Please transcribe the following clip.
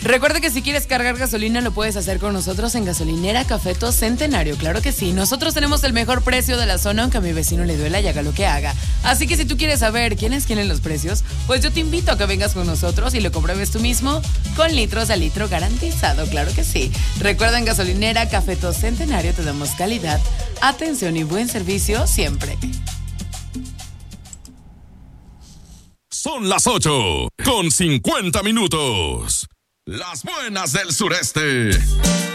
Recuerda que si quieres cargar gasolina lo puedes hacer con nosotros en Gasolinera Cafeto Centenario. Claro que sí, nosotros tenemos el mejor precio de la zona, aunque a mi vecino le duela y haga lo que haga. Así que si tú quieres saber quiénes tienen los precios, pues yo te invito a que vengas con nosotros y lo compruebes tú mismo con litros a litro garantizado. Claro que sí. Recuerda, en Gasolinera Cafeto Centenario te damos calidad, atención y buen servicio siempre. Son las 8:50. Las buenas del sureste.